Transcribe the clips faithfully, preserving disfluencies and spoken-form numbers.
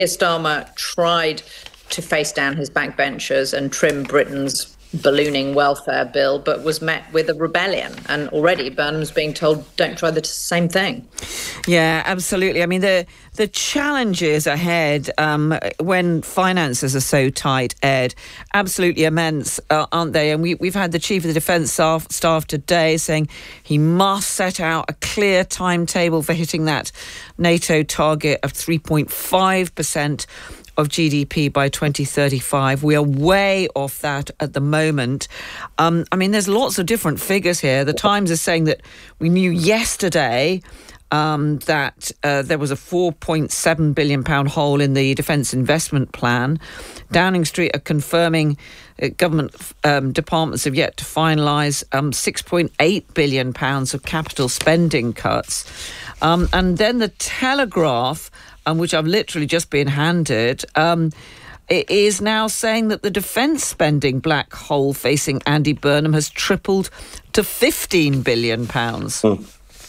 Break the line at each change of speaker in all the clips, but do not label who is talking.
Starmer tried to face down his backbenchers and trim Britain's ballooning welfare bill, but was met with a rebellion. And already Burnham's being told, don't try the same thing.
Yeah, absolutely. I mean, the the challenges ahead um, when finances are so tight, Ed, absolutely immense, uh, aren't they? And we, we've had the Chief of the Defence staff, staff today saying he must set out a clear timetable for hitting that NATO target of three point five percent of G D P by twenty thirty-five. We are way off that at the moment. Um, I mean, there's lots of different figures here. The Times is saying that we knew yesterday um, that uh, there was a four point seven billion pounds hole in the Defence Investment Plan. Downing Street are confirming uh, government um, departments have yet to finalise um, six point eight billion pounds of capital spending cuts. Um, and then the Telegraph, Um, which I've literally just been handed, um, it is now saying that the defence spending black hole facing Andy Burnham has tripled to fifteen billion pounds.
Mm.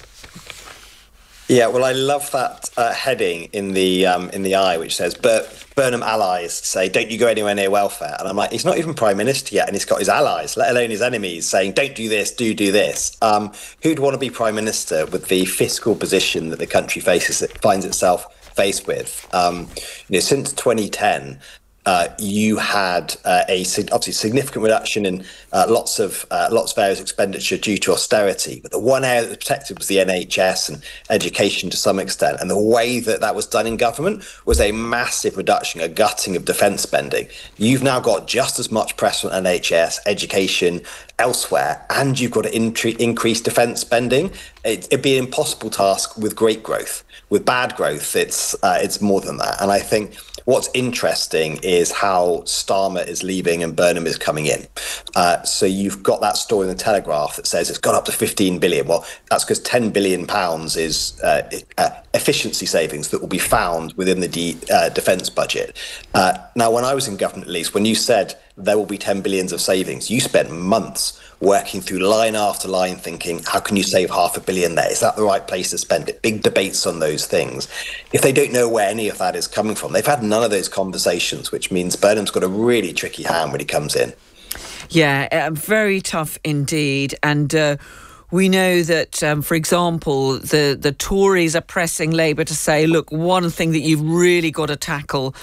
Yeah, well, I love that uh, heading in the um, in the Eye, which says, Bur- Burnham allies say, don't you go anywhere near welfare. And I'm like, he's not even Prime Minister yet, and he's got his allies, let alone his enemies, saying, don't do this, do do this. Um, who'd want to be Prime Minister with the fiscal position that the country faces, it finds itself faced with? Um, you know, since twenty ten, uh, you had uh, a obviously significant reduction in uh, lots of uh, lots of areas of expenditure due to austerity. But the one area that was protected was the N H S and education to some extent. And the way that that was done in government was a massive reduction, a gutting of defence spending. You've now got just as much pressure on N H S, education, elsewhere, and you've got to in- increase defence spending. It, it'd be an impossible task with great growth. With bad growth, it's uh, it's more than that. And I think what's interesting is how Starmer is leaving and Burnham is coming in. Uh, so you've got that story in the Telegraph that says it's gone up to fifteen billion. Well, that's because ten billion pounds is uh, uh, efficiency savings that will be found within the de- uh, defence budget. Uh, now, when I was in government, at least, when you said there will be ten billions of savings, you spent months working through line after line thinking, how can you save half a billion there? Is that the right place to spend it? Big debates on those things. If they don't know where any of that is coming from, they've had none of those conversations, which means Burnham's got a really tricky hand when he comes in.
Yeah, uh, very tough indeed. And uh, we know that, um, for example, the, the Tories are pressing Labour to say, look, one thing that you've really got to tackle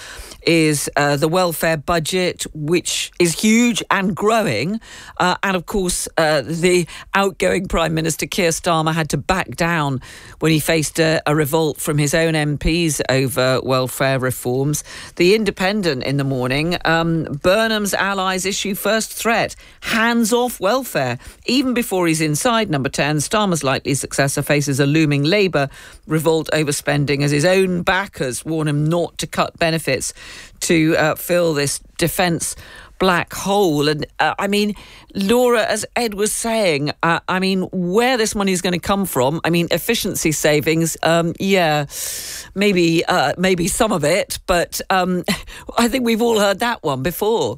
is uh, the welfare budget, which is huge and growing. Uh, and of course, uh, the outgoing Prime Minister Keir Starmer had to back down when he faced a, a revolt from his own M Ps over welfare reforms. The Independent in the morning, um, Burnham's allies issue first threat, hands off welfare. Even before he's inside number ten, Starmer's likely successor faces a looming Labour revolt over spending as his own backers warn him not to cut benefits to uh, fill this defence black hole. And uh, I mean, Laura, as Ed was saying, uh, I mean, where this money is going to come from, I mean, efficiency savings, um, yeah, maybe uh, maybe some of it, but um, I think we've all heard that one before.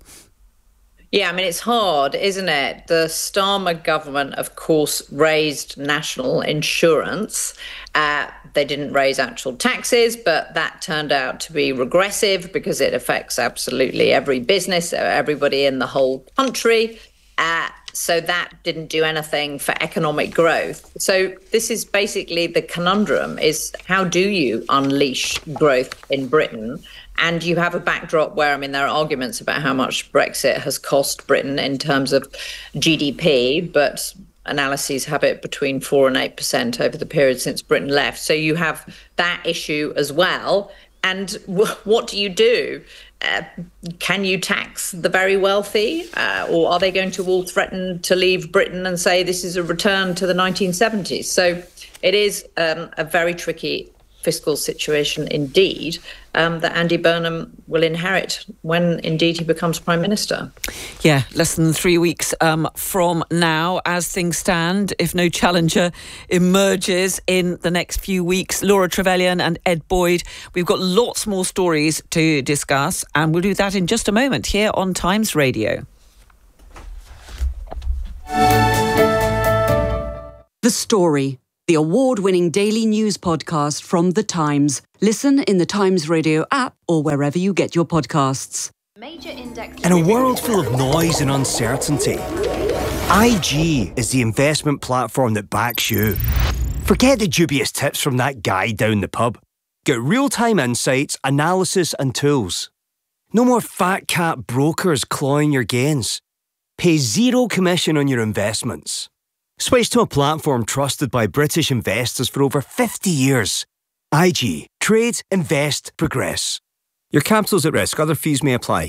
Yeah, I mean, it's hard, isn't it? The Starmer government, of course, raised national insurance. Uh, they didn't raise actual taxes, but that turned out to be regressive because it affects absolutely every business, everybody in the whole country. Uh, so that didn't do anything for economic growth. So this is basically the conundrum, is how do you unleash growth in Britain? And you have a backdrop where, I mean, there are arguments about how much Brexit has cost Britain in terms of G D P, but analyses have it between four and eight percent over the period since Britain left. So you have that issue as well. And w- what do you do? Uh, can you tax the very wealthy? Uh, or are they going to all threaten to leave Britain and say this is a return to the nineteen seventies? So it is um, a very tricky fiscal situation indeed, um, that Andy Burnham will inherit when indeed he becomes Prime Minister.
Yeah, less than three weeks um, from now, as things stand, if no challenger emerges in the next few weeks. Laura Trevelyan and Ed Boyd, we've got lots more stories to discuss, and we'll do that in just a moment here on Times Radio.
The Story. the award-winning daily news podcast from The Times. Listen in the Times Radio app or wherever you get your podcasts.
Major index.
In a world full of noise and uncertainty, I G is the investment platform that backs you. Forget the dubious tips from that guy down the pub. Get real-time insights, analysis and tools. No more fat cat brokers clawing your gains. Pay zero commission on your investments. Switch to a platform trusted by British investors for over fifty years. I G. Trade, invest, progress. Your capital's at risk. Other fees may apply.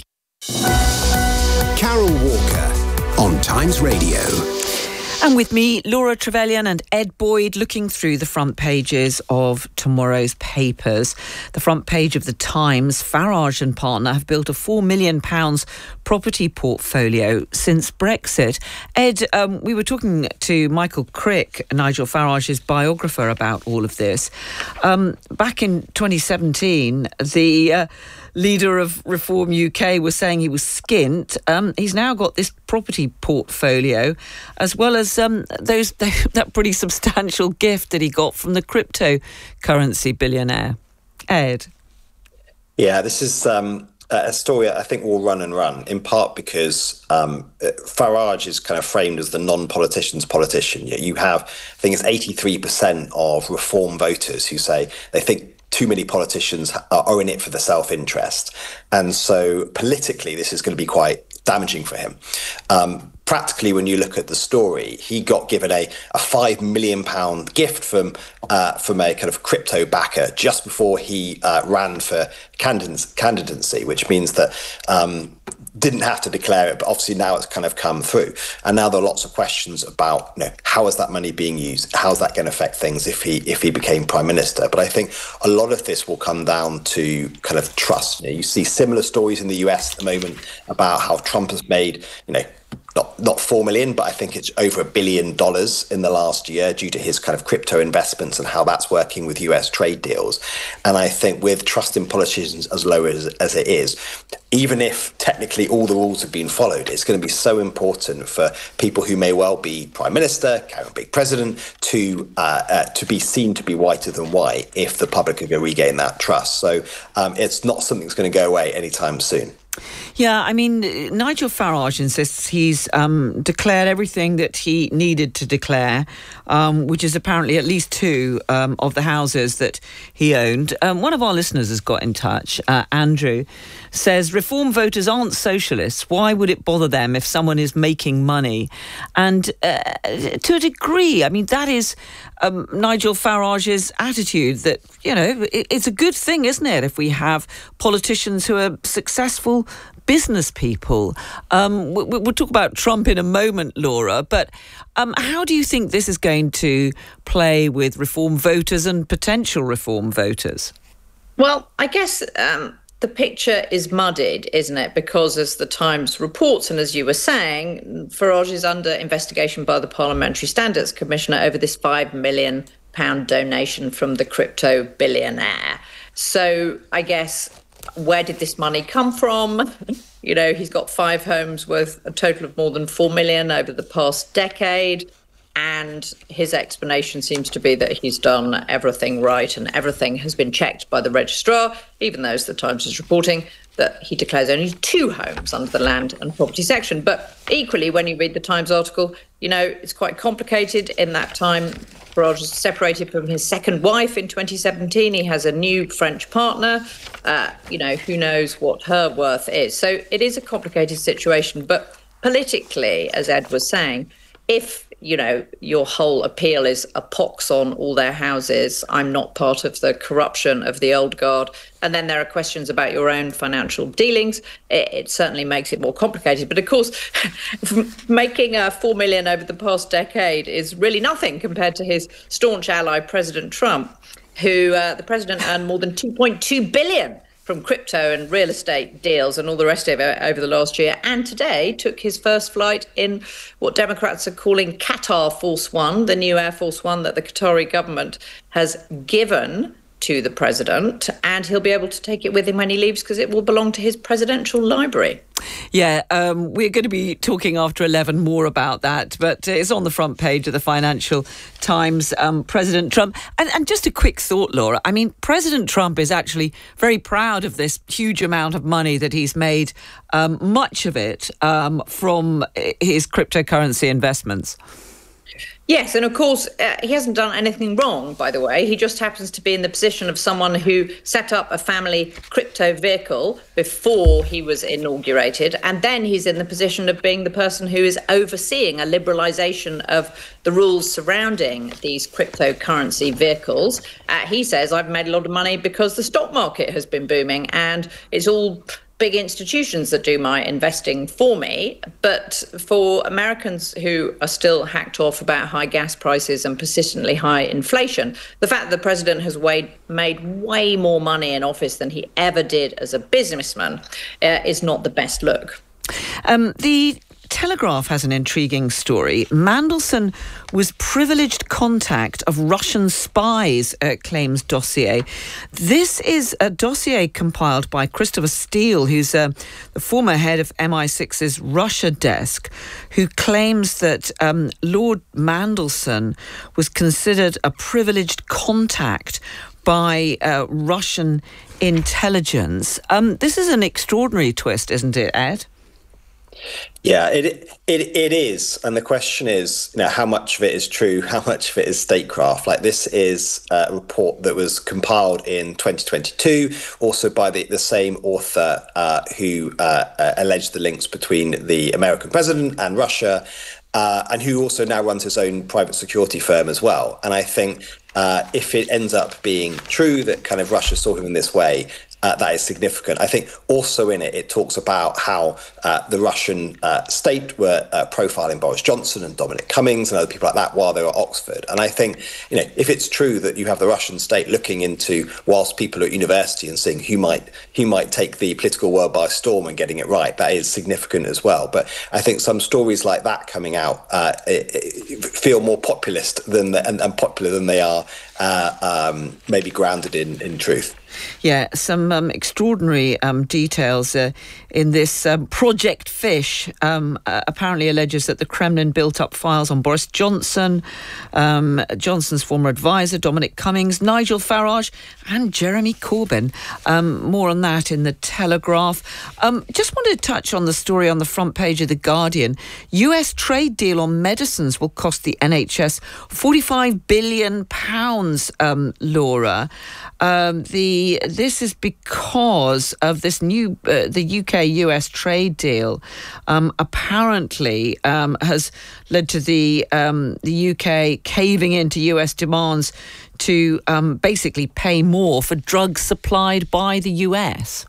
Carol Walker on Times Radio.
And with me, Laura Trevelyan and Ed Boyd, looking through the front pages of tomorrow's papers. The front page of The Times, Farage and partner have built a four million pounds property portfolio since Brexit. Ed, um, we were talking to Michael Crick, Nigel Farage's biographer, about all of this. Um, back in twenty seventeen, the... Uh, leader of Reform U K was saying he was skint. Um, he's now got this property portfolio, as well as um, those that pretty substantial gift that he got from the cryptocurrency billionaire. Ed?
Yeah, this is um, a story I think will run and run, in part because um, Farage is kind of framed as the non-politician's politician. You have, I think it's eighty-three percent of Reform voters who say they think too many politicians are in it for the self-interest. And so politically, this is going to be quite damaging for him. Um, practically, when you look at the story, he got given a, a five million pound gift from uh, from a kind of crypto backer just before he uh, ran for candidacy, which means that um, didn't have to declare it, but obviously now it's kind of come through. And now there are lots of questions about, you know, how is that money being used? How's that going to affect things if he if he became prime minister? But I think a lot of this will come down to kind of trust. You know, you see similar stories in the U S at the moment about how Trump has made, you know, not not four million, but I think it's over a billion dollars in the last year due to his kind of crypto investments and how that's working with U S trade deals. And I think with trust in politicians as low as, as it is, even if technically all the rules have been followed, it's going to be so important for people who may well be prime minister, carry on being president, to uh, uh, to be seen to be whiter than white if the public are going to regain that trust. So um, it's not something that's going to go away anytime soon.
Yeah, I mean, Nigel Farage insists he's um, declared everything that he needed to declare, um, which is apparently at least two um, of the houses that he owned. Um, one of our listeners has got in touch, uh, Andrew, says, Reform voters aren't socialists. Why would it bother them if someone is making money? And uh, to a degree, I mean, that is um, Nigel Farage's attitude that, you know, it, it's a good thing, isn't it, if we have politicians who are successful business people. Um, we, we'll talk about Trump in a moment, Laura, but um, how do you think this is going to play with Reform voters and potential Reform voters?
Well, I guess um, the picture is muddied, isn't it? Because as the Times reports, and as you were saying, Farage is under investigation by the Parliamentary Standards Commissioner over this five million pound donation from the crypto billionaire. So I guess, where did this money come from? You know, he's got five homes worth a total of more than four million over the past decade. And his explanation seems to be that he's done everything right and everything has been checked by the registrar, even though, as the Times is reporting, that he declares only two homes under the land and property section. But equally, when you read the Times article, you know, it's quite complicated. In that time, Farage was separated from his second wife in twenty seventeen. He has a new French partner. Uh, you know, who knows what her worth is. So it is a complicated situation. But politically, as Ed was saying, if, you know, your whole appeal is a pox on all their houses, I'm not part of the corruption of the old guard, and then there are questions about your own financial dealings, it, it certainly makes it more complicated. But of course, making a four million over the past decade is really nothing compared to his staunch ally, President Trump, who uh, the president earned more than two point two billion from crypto and real estate deals and all the rest of it over the last year. And today took his first flight in what Democrats are calling Qatar Force One, the new Air Force One that the Qatari government has given to the president, and he'll be able to take it with him when he leaves because it will belong to his presidential library.
Yeah, um, we're going to be talking after eleven more about that, but it's on the front page of the Financial Times, um, President Trump. And, and just a quick thought, Laura. I mean, President Trump is actually very proud of this huge amount of money that he's made, um, much of it um, from his cryptocurrency investments.
Yes, and of course, uh, he hasn't done anything wrong, by the way. He just happens to be in the position of someone who set up a family crypto vehicle before he was inaugurated. And then he's in the position of being the person who is overseeing a liberalisation of the rules surrounding these cryptocurrency vehicles. Uh, he says, I've made a lot of money because the stock market has been booming and it's all big institutions that do my investing for me. But for Americans who are still hacked off about high gas prices and persistently high inflation, the fact that the president has weighed, made way more money in office than he ever did as a businessman uh, is not the best look.
Um, the Telegraph has an intriguing story. Mandelson was privileged contact of Russian spies, uh, claims dossier. This is a dossier compiled by Christopher Steele, who's uh, the former head of M I six's Russia desk, who claims that um, Lord Mandelson was considered a privileged contact by uh, Russian intelligence. Um, this is an extraordinary twist, isn't it, Ed?
Yeah, it it it is, and the question is, you know, how much of it is true, how much of it is statecraft? Like, this is a report that was compiled in twenty twenty-two, also by the the same author uh, who uh, uh, alleged the links between the American president and Russia, uh, and who also now runs his own private security firm as well. And I think uh, if it ends up being true that kind of Russia saw him in this way, Uh, that is significant. I think also in it, it talks about how uh, the Russian uh, state were uh, profiling Boris Johnson and Dominic Cummings and other people like that while they were at Oxford. And I think, you know, if it's true that you have the Russian state looking into, whilst people are at university, and seeing who might who might take the political world by storm and getting it right, that is significant as well. But I think some stories like that coming out uh, it, it feel more populist than the, and, and popular than they are uh, um, maybe grounded in, in truth.
Yeah, some um, extraordinary um, details uh, in this. Um, Project Fish um, uh, apparently alleges that the Kremlin built up files on Boris Johnson, um, Johnson's former advisor, Dominic Cummings, Nigel Farage and Jeremy Corbyn. Um, more on that in the Telegraph. Um, just wanted to touch on the story on the front page of The Guardian. U S trade deal on medicines will cost the N H S forty-five billion pounds, um, Laura. Um, the this is because of this new uh, the U K U S trade deal. Um, apparently, um, has led to the um, the U K caving into U S demands to um, basically pay more for drugs supplied by the U S.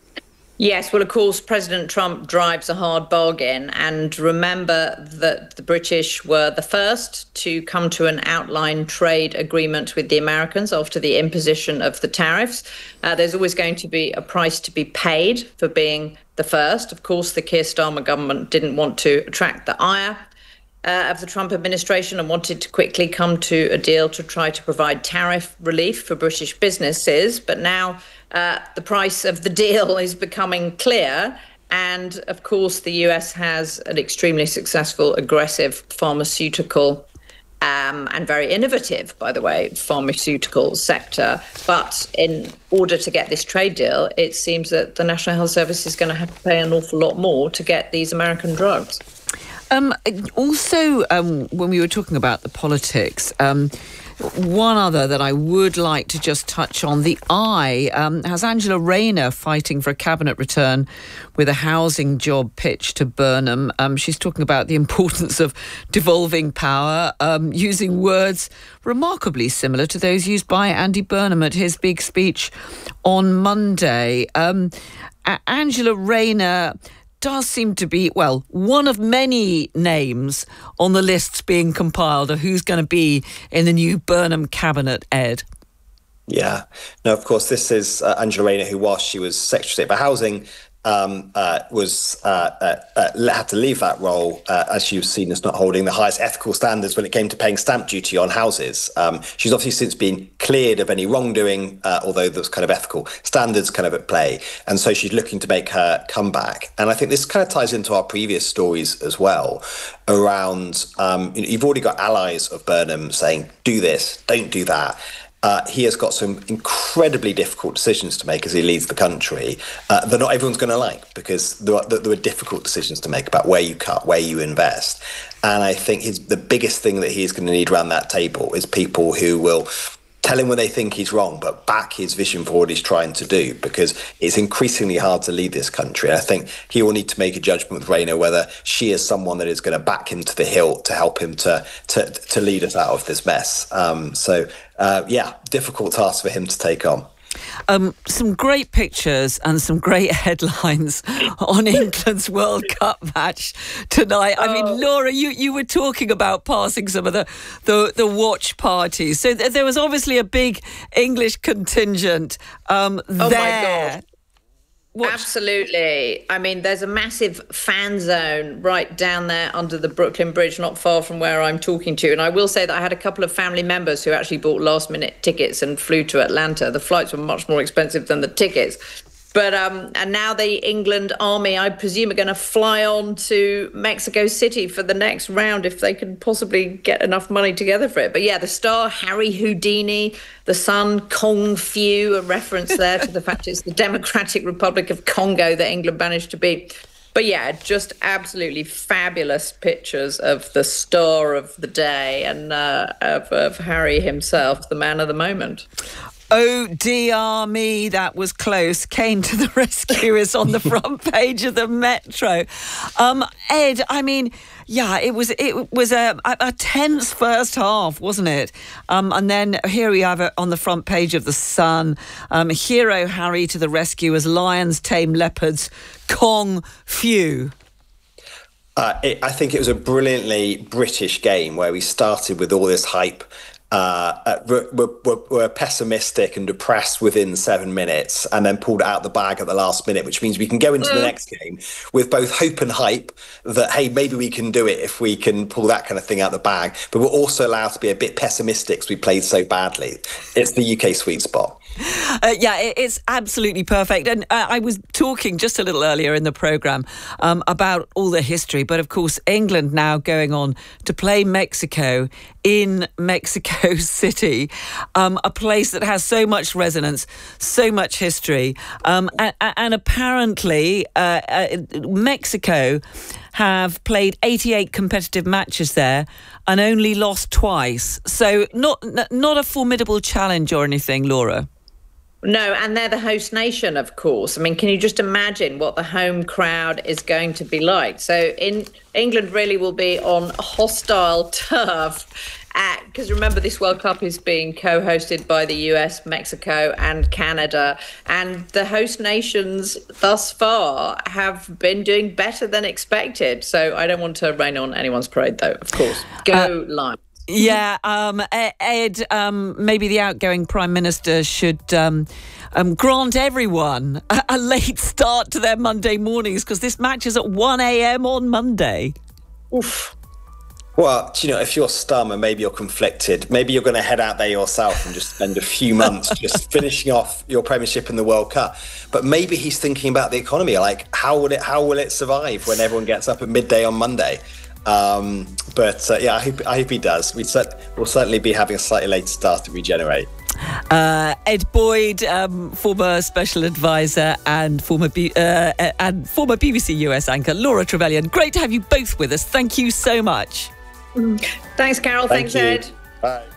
Yes, well, of course, President Trump drives a hard bargain. And remember that the British were the first to come to an outline trade agreement with the Americans after the imposition of the tariffs. Uh, there's always going to be a price to be paid for being the first. Of course, the Keir Starmer government didn't want to attract the ire Uh, of the Trump administration and wanted to quickly come to a deal to try to provide tariff relief for British businesses. But now uh, the price of the deal is becoming clear. And of course, the U S has an extremely successful, aggressive pharmaceutical um, and very innovative, by the way, pharmaceutical sector. But in order to get this trade deal, it seems that the National Health Service is going to have to pay an awful lot more to get these American drugs.
Um, also, um, when we were talking about the politics, um, one other that I would like to just touch on, the Eye um, has Angela Rayner fighting for a cabinet return with a housing job pitch to Burnham. Um, she's talking about the importance of devolving power, um, using words remarkably similar to those used by Andy Burnham at his big speech on Monday. Um, A- Angela Rayner does seem to be, well, one of many names on the lists being compiled of who's going to be in the new Burnham cabinet, Ed.
Yeah. No, of course, this is uh, Angela Rayner, who, whilst she was Secretary of State for Housing, um, uh, was uh, uh, uh, had to leave that role uh, as she was seen as not holding the highest ethical standards when it came to paying stamp duty on houses. Um, she's obviously since been cleared of any wrongdoing, uh, although there's kind of ethical standards kind of at play. And so she's looking to make her comeback. And I think this kind of ties into our previous stories as well around, um, you know, you've already got allies of Burnham saying, do this, don't do that. Uh, he has got some incredibly difficult decisions to make as he leads the country uh, that not everyone's going to like, because there are, there are difficult decisions to make about where you cut, where you invest. And I think his, the biggest thing that he's going to need around that table is people who will tell him when they think he's wrong, but back his vision for what he's trying to do, because it's increasingly hard to lead this country. And I think he will need to make a judgment with Rayna whether she is someone that is going to back him to the hilt to help him to to, to lead us out of this mess. Um, so, uh, yeah, difficult task for him to take on.
Um, some great pictures and some great headlines on England's World Cup match tonight. I mean, Laura, you, you were talking about passing some of the, the, the watch parties. So th- there was obviously a big English contingent um,
oh
there.
My God.
What?
Absolutely. I mean, there's a massive fan zone right down there under the Brooklyn Bridge, not far from where I'm talking to. And I will say that I had a couple of family members who actually bought last minute tickets and flew to Atlanta. The flights were much more expensive than the tickets. But um, and now the England army, I presume, are going to fly on to Mexico City for the next round if they can possibly get enough money together for it. But yeah, the star Harry Houdini, the son Kong Fu, a reference there to the fact it's the Democratic Republic of Congo that England managed to beat. But yeah, just absolutely fabulous pictures of the star of the day and uh, of, of Harry himself, the man of the moment.
Oh, dear me, that was close. Came to the rescue is on the front page of the Metro. Um, Ed, I mean, yeah, it was it was a, a tense first half, wasn't it? Um, and then here we have it on the front page of the Sun. Um, hero Harry to the rescue as lions tame leopards. Kong Fu.
Uh, it, I think it was a brilliantly British game where we started with all this hype. Uh, we're, we're, we're pessimistic and depressed within seven minutes and then pulled it out the bag at the last minute, which means we can go into mm. the next game with both hope and hype that, hey, maybe we can do it if we can pull that kind of thing out the bag. But we're also allowed to be a bit pessimistic because we played so badly. It's the U K sweet spot.
Uh, yeah, it, it's absolutely perfect. And uh, I was talking just a little earlier in the programme um, about all the history. But of course, England now going on to play Mexico in Mexico City, um, a place that has so much resonance, so much history. Um, and, and apparently, uh, uh, Mexico have played eighty-eight competitive matches there and only lost twice. So not not a formidable challenge or anything, Laura.
No, and they're the host nation, of course. I mean, can you just imagine what the home crowd is going to be like? So in England really will be on hostile turf. Because remember, this World Cup is being co-hosted by the U S, Mexico and Canada. And the host nations thus far have been doing better than expected. So I don't want to rain on anyone's parade, though, of course. Go uh, Lions.
Yeah, um, Ed, um, maybe the outgoing Prime Minister should um, um, grant everyone a, a late start to their Monday mornings, because this match is at one a.m. on Monday.
Oof. Well, you know, if you're Stum and maybe you're conflicted, maybe you're going to head out there yourself and just spend a few months just finishing off your Premiership in the World Cup. But maybe he's thinking about the economy, like how will it how will it survive when everyone gets up at midday on Monday? Um, but uh, yeah, I hope, I hope he does. We cert- we'll certainly be having a slightly later start to regenerate.
Uh, Ed Boyd, um, former special advisor and former B- uh, and former B B C U S anchor, Laura Trevelyan. Great to have you both with us. Thank you so much.
Thanks, Carol.
Thank
Thanks,
you.
Ed.
Bye.